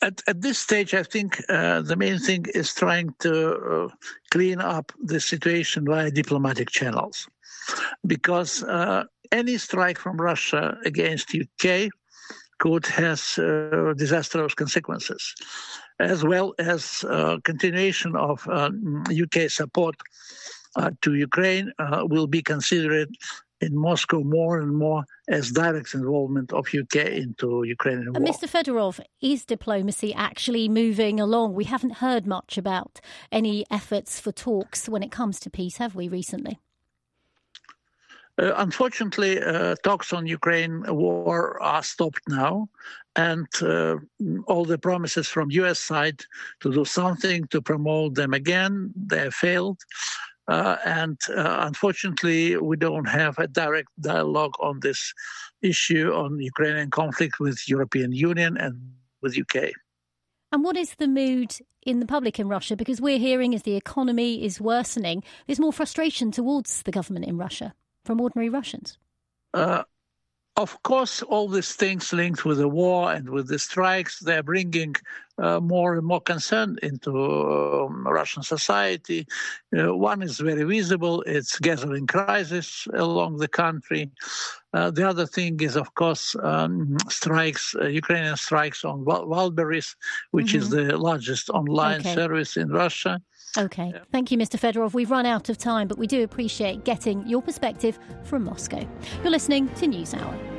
At this stage, I think the main thing is trying to clean up the situation via diplomatic channels, because any strike from Russia against UK could have disastrous consequences, as well as continuation of UK support to Ukraine will be considered in Moscow more and more as direct involvement of UK into Ukrainian war. Mr. Fedorov, is diplomacy actually moving along? We haven't heard much about any efforts for talks when it comes to peace, have we, recently? Unfortunately, talks on Ukraine war are stopped now, and all the promises from US side to do something to promote them again, they have failed. And unfortunately, we don't have a direct dialogue on this issue, on Ukrainian conflict, with European Union and with UK. And what is the mood in the public in Russia? Because we're hearing as the economy is worsening, there's more frustration towards the government in Russia from ordinary Russians. Of course, all these things linked with the war and with the strikes, they're bringing more and more concern into Russian society. One is very visible. It's gathering crisis along the country. The other thing is, of course, strikes, Ukrainian strikes on Wildberries, which is the largest online service in Russia. OK. Thank you, Mr. Fedorov. We've run out of time, but we do appreciate getting your perspective from Moscow. You're listening to NewsHour.